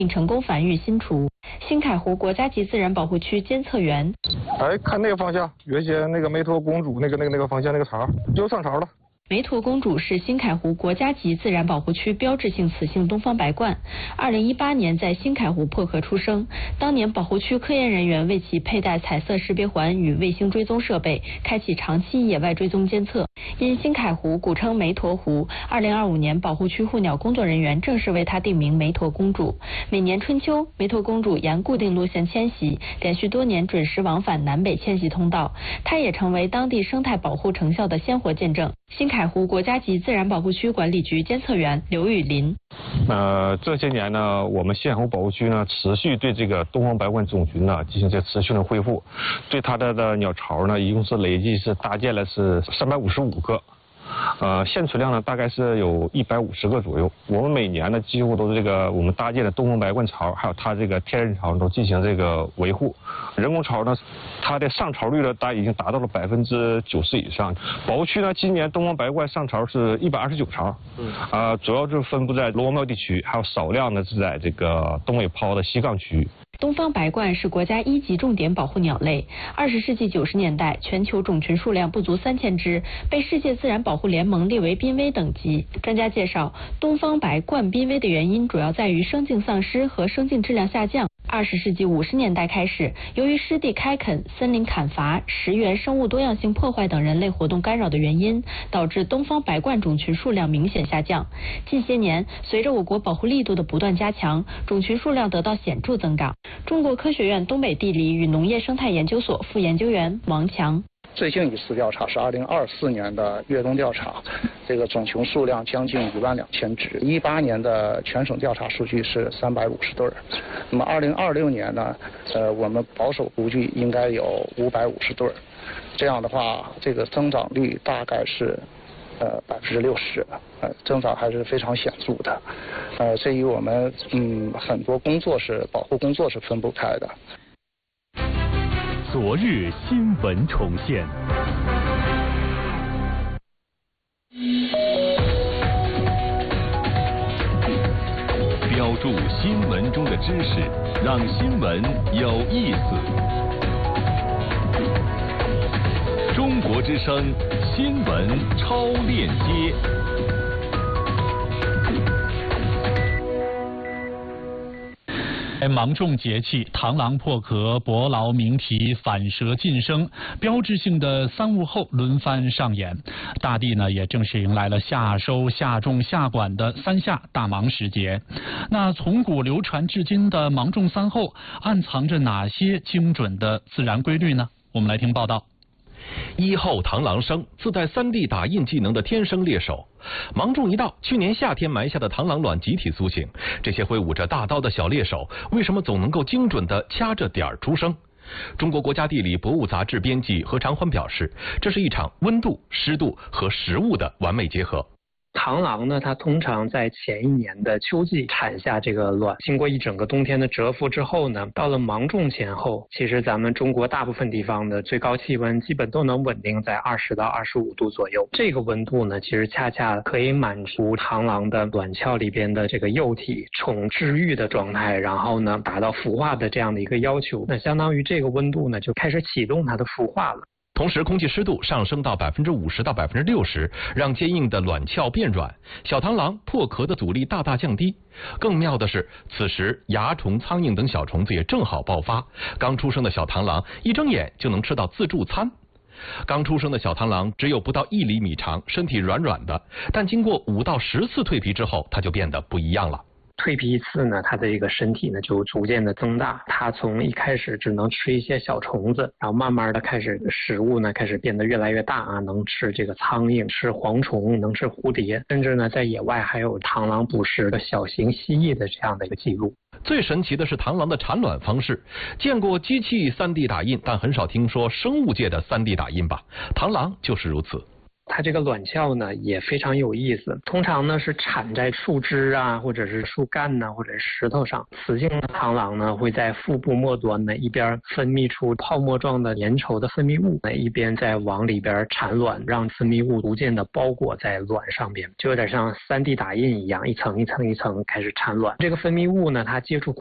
并成功繁育新雏。新凯湖国家级自然保护区监测员， 看那个方向，原先那个梅陀公主那个方向那个巢又上巢了。 梅陀公主是新凯湖国家级自然保护区标志性雌性东方白鹳，2018年在新凯湖破壳出生。当年保护区科研人员为其佩戴彩色识别环与卫星追踪设备，开启长期野外追踪监测。因新凯湖古称梅陀湖，2025年保护区护鸟工作人员正式为它定名梅陀公主。每年春秋，梅陀公主沿固定路线迁徙，连续多年准时往返南北迁徙通道，它也成为当地生态保护成效的鲜活见证。新凯湖国家级自然保护区管理局监测员刘雨林。 这些年呢，我们新凯湖保护区呢持续对这个东方白鹳种群呢进行这持续的恢复，对它的鸟巢呢一共是累计是搭建了是355个。现存量呢大概是有150个左右。我们每年呢几乎都是这个我们搭建的东方白鹳巢，还有它这个天然巢都进行这个维护。人工巢呢，它的上巢率呢已经达到了90%以上。保护区呢今年东方白鹳上巢是129巢，主要就是分布在罗庙地区，还有少量的是在这个东北泡的西岗区。 东方白鹳是国家1级重点保护鸟类。20世纪90年代，全球种群数量不足3000只，被世界自然保护联盟列为濒危等级。专家介绍，东方白鹳濒危的原因主要在于生境丧失和生境质量下降。20世纪50年代开始，由于湿地开垦、森林砍伐、食源生物多样性破坏等人类活动干扰的原因，导致东方白鹳种群数量明显下降。近些年，随着我国保护力度的不断加强，种群数量得到显著增长。中国科学院东北地理与农业生态研究所副研究员王强。 最近一次调查是2024年的越冬调查，这个种群数量将近12000只。18年的全省调查数据是350对儿，那么2026年呢，我们保守估计应该有550对儿。这样的话，这个增长率大概是60%，增长还是非常显著的。这与我们很多保护工作是分不开的。 昨日新闻重现。标注新闻中的知识，让新闻有意思。中国之声新闻超链接。芒种节气，螳螂破壳，伯劳鸣啼，反舌晋升，标志性的三物候轮番上演。大地呢也正式迎来了夏收、夏种、夏管的3夏大芒时节。那从古流传至今的芒种3候，暗藏着哪些精准的自然规律呢？我们来听报道。 1候螳螂生，自带3D 打印技能的天生猎手。芒种一到，去年夏天埋下的螳螂卵集体苏醒。这些挥舞着大刀的小猎手，为什么总能够精准地掐着点儿出生？中国国家地理博物杂志编辑何长欢表示，这是一场温度、湿度和食物的完美结合。 螳螂呢，它通常在前一年的秋季产下这个卵，经过一整个冬天的蛰伏之后呢，到了芒种前后，其实咱们中国大部分地方的最高气温基本都能稳定在20到25度左右。这个温度呢，其实恰恰可以满足螳螂的卵鞘里边的这个幼体从治愈的状态，然后呢达到孵化的这样的一个要求。那相当于这个温度呢，就开始启动它的孵化了。 同时，空气湿度上升到50%到60%，让坚硬的卵鞘变软，小螳螂破壳的阻力大大降低。更妙的是，此时蚜虫、苍蝇等小虫子也正好爆发，刚出生的小螳螂一睁眼就能吃到自助餐。刚出生的小螳螂只有不到1厘米长，身体软软的，但经过5到10次蜕皮之后，它就变得不一样了。 蜕皮一次呢，它的这个身体呢就逐渐的增大，它从一开始只能吃一些小虫子，然后慢慢的开始食物呢开始变得越来越大啊，能吃这个苍蝇，吃蝗虫，能吃蝴蝶，甚至呢在野外还有螳螂捕食的小型蜥蜴的这样的一个记录。 最神奇的是螳螂的产卵方式，见过机器3D 打印，但很少听说生物界的3D 打印吧？螳螂就是如此。 它这个卵鞘呢也非常有意思，通常呢是产在树枝啊，或者是树干呢，或者是石头上。雌性的螳螂呢会在腹部末端呢一边分泌出泡沫状的粘稠的分泌物，一边在往里边产卵，让分泌物逐渐的包裹在卵上边，就有点像3D 打印一样，一层一层一层开始产卵。这个分泌物呢，它接触